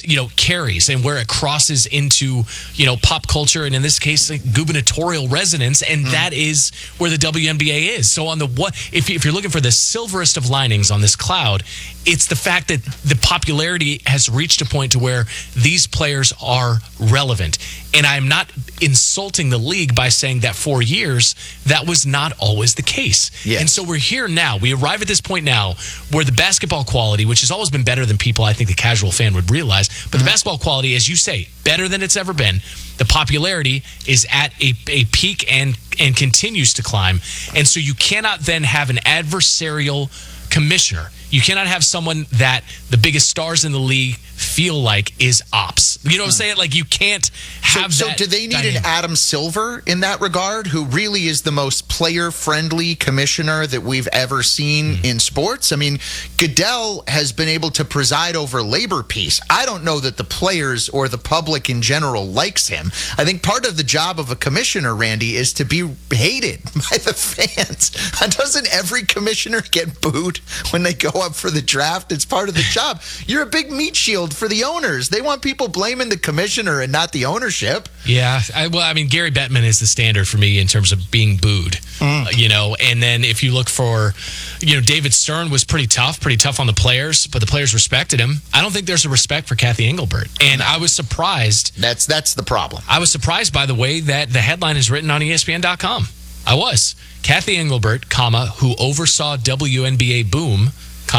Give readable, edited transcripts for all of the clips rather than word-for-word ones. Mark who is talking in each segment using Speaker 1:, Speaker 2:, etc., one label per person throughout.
Speaker 1: carries and where it crosses into, pop culture, and in this case, like, gubernatorial resonance, and that is where the WNBA is. So if you're looking for the silverest of linings on this cloud, it's the fact that the popularity has reached a point to where these players are relevant. And I'm not insulting the league by saying that for years, that was not always the case.
Speaker 2: Yes.
Speaker 1: And so we're here now. We arrive at this point now where the basketball quality, which has always been better than people, I think, the casual fan would realize, but the basketball quality, as you say, better than it's ever been. The popularity is at a peak and continues to climb. And so you cannot then have an adversarial commissioner. You cannot have someone that the biggest stars in the league feel like is ops. You know what I'm saying? Like, you can't have that.
Speaker 2: So do they need an Adam Silver in that regard, who really is the most player-friendly commissioner that we've ever seen in sports? I mean, Goodell has been able to preside over labor peace. I don't know that the players or the public in general likes him. I think part of the job of a commissioner, Randy, is to be hated by the fans. Doesn't every commissioner get booed when they go up for the draft? It's part of the job. You're a big meat shield for the owners. They want people blaming the commissioner and not the ownership.
Speaker 1: Yeah. Gary Bettman is the standard for me in terms of being booed, and then if you look for, David Stern was pretty tough on the players, but the players respected him. I don't think there's a respect for Kathy Engelbert. And I was surprised.
Speaker 2: That's the problem.
Speaker 1: I was surprised by the way that the headline is written on ESPN.com. I was. Kathy Engelbert, who oversaw WNBA boom,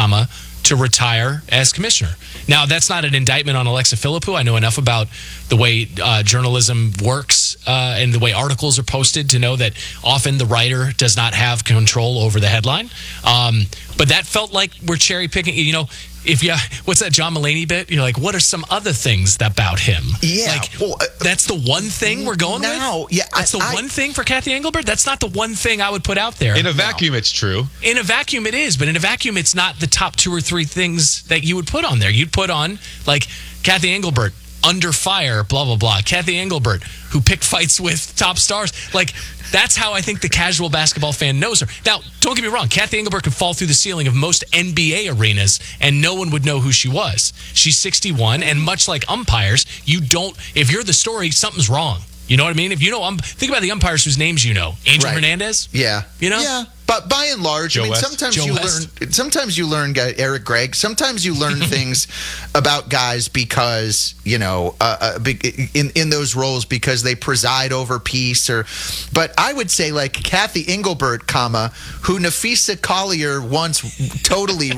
Speaker 1: to retire as commissioner. Now, that's not an indictment on Alexa Philippou. I know enough about the way journalism works and the way articles are posted to know that often the writer does not have control over the headline. But that felt like we're cherry picking. What's that John Mulaney bit? You're like, what are some other things about him?
Speaker 2: Yeah.
Speaker 1: That's the one thing we're going with?
Speaker 2: Yeah,
Speaker 1: that's the one thing for Kathy Engelbert? That's not the one thing I would put out there.
Speaker 3: In a vacuum, it's true.
Speaker 1: In a vacuum, it is. But in a vacuum, it's not the top 2 or 3 things that you would put on there. You'd put on, like, Kathy Engelbert, under fire, blah, blah, blah. Kathy Engelbert, who picked fights with top stars. Like, that's how I think the casual basketball fan knows her. Now, don't get me wrong. Kathy Engelbert could fall through the ceiling of most NBA arenas, and no one would know who she was. She's 61, and much like umpires, if you're the story, something's wrong. You know what I mean? If think about the umpires whose names you know. Angel Hernandez?
Speaker 2: Yeah.
Speaker 1: Yeah.
Speaker 2: But by and large, sometimes you learn, Eric Gregg, sometimes you learn things about guys because, in those roles because they preside over peace but I would say like Kathy Engelbert, who Nafisa Collier once totally,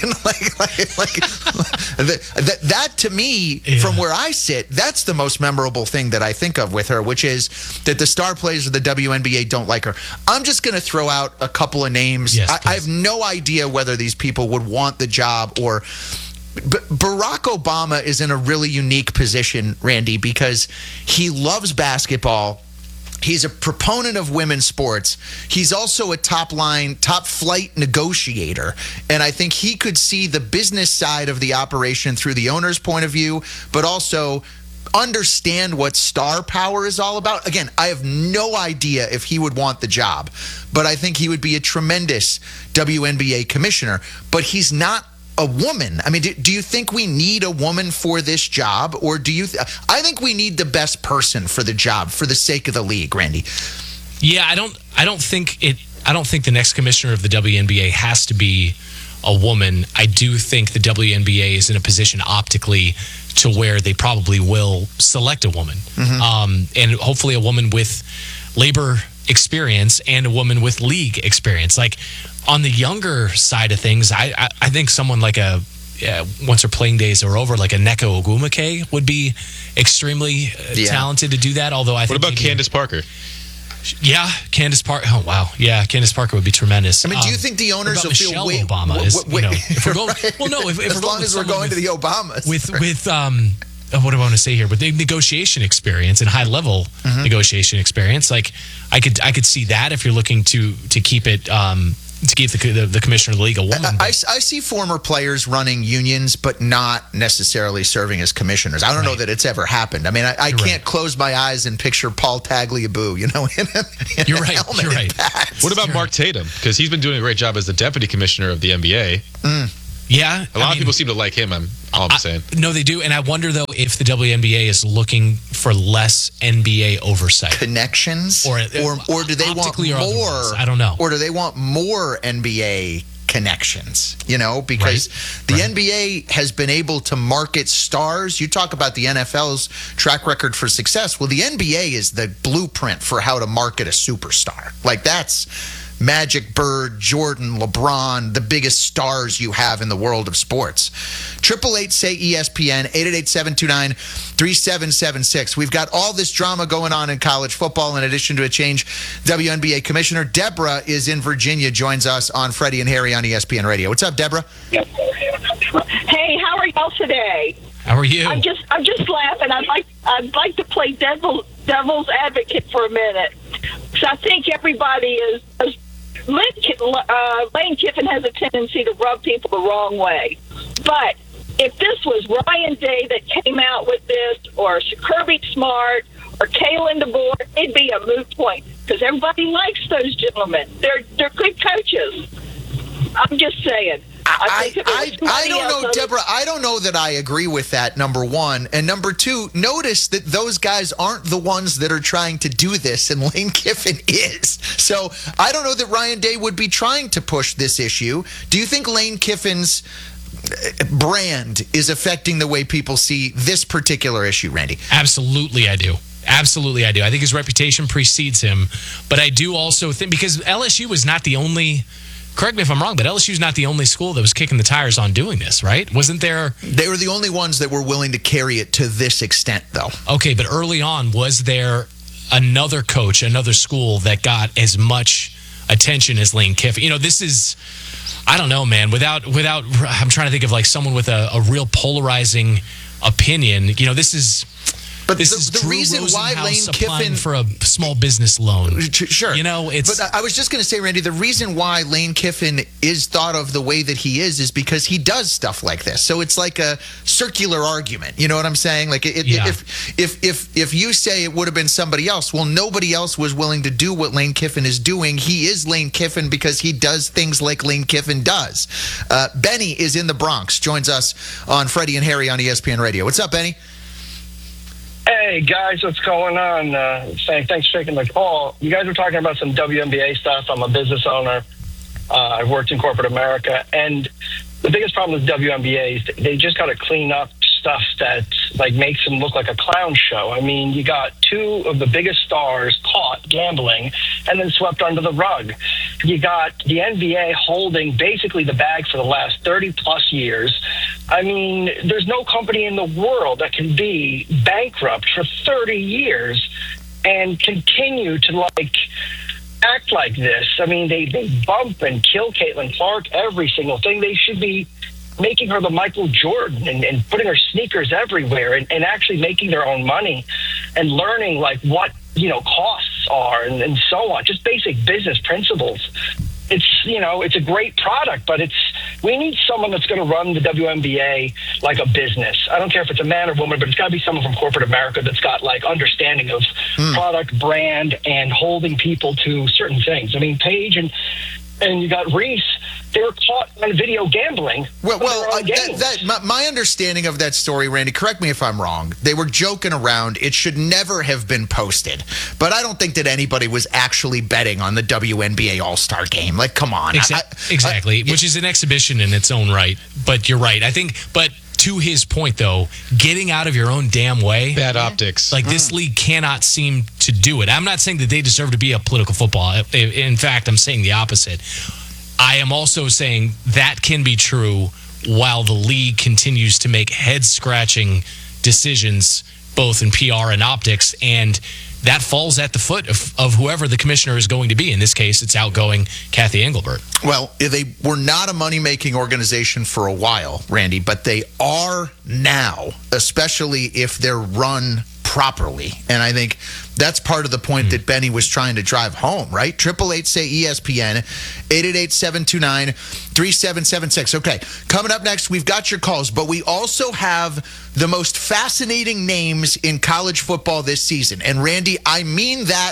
Speaker 2: that to me, from where I sit, that's the most memorable thing that I think of with her, which is that the star players of the WNBA don't like her. I'm just going to throw out a couple of names.
Speaker 1: Yes,
Speaker 2: I have no idea whether these people would want the job or... But Barack Obama is in a really unique position, Randy, because he loves basketball. He's a proponent of women's sports. He's also a top flight negotiator. And I think he could see the business side of the operation through the owner's point of view, but also understand what star power is all about. Again, I have no idea if he would want the job, but I think he would be a tremendous WNBA commissioner. But he's not a woman. I mean, do you think we need a woman for this job, or do you? I think we need the best person for the job for the sake of the league, Randy.
Speaker 1: Yeah, I don't think the next commissioner of the WNBA has to be a woman. I do think the WNBA is in a position optically to where they probably will select a woman, and hopefully a woman with labor experience and a woman with league experience. Like, on the younger side of things, I think someone like once her playing days are over, like a Nneka Ogwumike would be extremely talented to do that. Although I think...
Speaker 3: What about Candace Parker?
Speaker 1: Yeah, Candace Parker. Oh, wow. Yeah, Candace Parker would be tremendous.
Speaker 2: I mean, do you think the owners will feel...
Speaker 1: Michelle Obama is, if we're going... Well, no, if
Speaker 2: as long as we're going to the Obamas.
Speaker 1: With what do I want to say here? With the negotiation experience and high-level negotiation experience, like, I could see that if you're looking to keep it... to keep the commissioner of the league a woman.
Speaker 2: I see former players running unions, but not necessarily serving as commissioners. I don't know that it's ever happened. I mean, I can't close my eyes and picture Paul Tagliabue, in
Speaker 1: You're
Speaker 2: a
Speaker 1: right.
Speaker 2: helmet
Speaker 1: You're
Speaker 2: and
Speaker 1: right.
Speaker 2: pads.
Speaker 3: What about Mark Tatum? Because he's been doing a great job as the deputy commissioner of the NBA.
Speaker 1: Yeah.
Speaker 3: A lot of people seem to like him, I'm saying.
Speaker 1: No, they do. And I wonder, though, if the WNBA is looking for less NBA oversight.
Speaker 2: Connections? Or do they want more?
Speaker 1: I don't know.
Speaker 2: Or do they want more NBA connections? Because the NBA has been able to market stars. You talk about the NFL's track record for success. Well, the NBA is the blueprint for how to market a superstar. Like, that's Magic, Bird, Jordan, LeBron, the biggest stars you have in the world of sports. 888-SAY-ESPN, 888-729-3776. We've got all this drama going on in college football in addition to a change WNBA commissioner. Deborah is in Virginia, joins us on Freddie and Harry on ESPN Radio. What's up, Deborah?
Speaker 4: Hey, how are y'all today?
Speaker 1: How are you?
Speaker 4: I'm just laughing. I'd like to play devil's advocate for a minute. So I think everybody is Lane Kiffin has a tendency to rub people the wrong way. But if this was Ryan Day that came out with this, or Kirby Smart, or Kalen DeBoer, it'd be a moot point because everybody likes those gentlemen. They're good coaches. I'm just saying.
Speaker 2: I don't know, Deborah. I don't know that I agree with that, number one. And number two, notice that those guys aren't the ones that are trying to do this, and Lane Kiffin is. So I don't know that Ryan Day would be trying to push this issue. Do you think Lane Kiffin's brand is affecting the way people see this particular issue, Randy?
Speaker 1: Absolutely, I do. Absolutely, I do. I think his reputation precedes him. But I do also think, because LSU was not the only... Correct me if I'm wrong, but LSU's not the only school that was kicking the tires on doing this, right? Wasn't there...
Speaker 2: They were the only ones that were willing to carry it to this extent, though.
Speaker 1: Okay, but early on, was there another coach, another school that got as much attention as Lane Kiffin? This is... I don't know, man. Without, I'm trying to think of like someone with a real polarizing opinion. This is...
Speaker 2: But
Speaker 1: this is
Speaker 2: the reason why Lane
Speaker 1: applying
Speaker 2: Kiffin
Speaker 1: for a small business loan.
Speaker 2: Sure.
Speaker 1: It's.
Speaker 2: But I was just going to say, Randy, the reason why Lane Kiffin is thought of the way that he is because he does stuff like this. So it's like a circular argument. You know what I'm saying? Like if you say it would have been somebody else, well, nobody else was willing to do what Lane Kiffin is doing. He is Lane Kiffin because he does things like Lane Kiffin does. Benny is in the Bronx, joins us on Freddie and Harry on ESPN Radio. What's up, Benny?
Speaker 5: Hey, guys, what's going on? Thanks for taking the call. You guys were talking about some WNBA stuff. I'm a business owner. I've worked in corporate America. And the biggest problem with WNBA is they just got to clean up stuff that makes them look like a clown show. I mean, you got two of the biggest stars caught gambling and then swept under the rug. You got the NBA holding basically the bag for the last 30-plus years. I mean, there's no company in the world that can be bankrupt for 30 years and continue to, act like this. I mean, they bump and kill Caitlin Clark, every single thing. They should be making her the Michael Jordan and putting her sneakers everywhere and actually making their own money and learning, what, costs are and so on. Just basic business principles. It's a great product, but we need someone that's going to run the WNBA like a business. I don't care if it's a man or woman, but it's got to be someone from corporate America that's got understanding of product, brand, and holding people to certain things. I mean, Paige and you got Reese, they were caught on video gambling.
Speaker 2: My understanding of that story, Randy, correct me if I'm wrong, they were joking around. It should never have been posted. But I don't think that anybody was actually betting on the WNBA All-Star Game. Come on.
Speaker 1: Exactly, which is an exhibition in its own right. But you're right. I think, but to his point, though, getting out of your own damn way.
Speaker 3: Bad optics.
Speaker 1: This league cannot seem to do it. I'm not saying that they deserve to be a political football. In fact, I'm saying the opposite. I am also saying that can be true while the league continues to make head-scratching decisions, both in PR and optics, and that falls at the foot of whoever the commissioner is going to be. In this case, it's outgoing Kathy Engelbert.
Speaker 2: Well, they were not a money-making organization for a while, Randy, but they are now, especially if they're run properly. And I think that's part of the point that Benny was trying to drive home, right? 888-SAY-ESPN, 888-729-3776. Okay, coming up next, we've got your calls, but we also have the most fascinating names in college football this season. And Randy, I mean that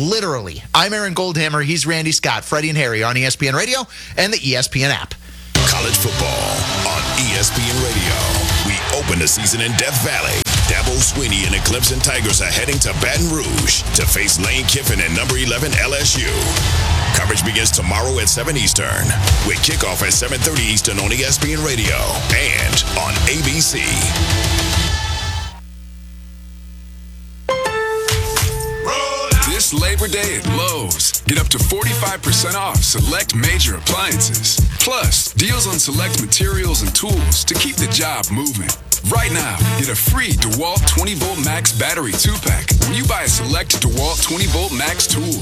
Speaker 2: literally. I'm Aaron Goldhammer. He's Randy Scott, Freddie and Harry on ESPN Radio and the ESPN app.
Speaker 6: college football on ESPN Radio. We open the season in Death Valley. Dabo Swinney and the Clemson Tigers are heading to Baton Rouge to face Lane Kiffin and number 11 LSU. Coverage begins tomorrow at 7 Eastern with kickoff at 7:30 Eastern on ESPN Radio and on ABC.
Speaker 7: This Labor Day at Lowe's, get up to 45% off select major appliances. Plus, deals on select materials and tools to keep the job moving. Right now, get a free DeWalt 20-volt Max battery 2-pack when you buy a select DeWalt 20-volt Max tool.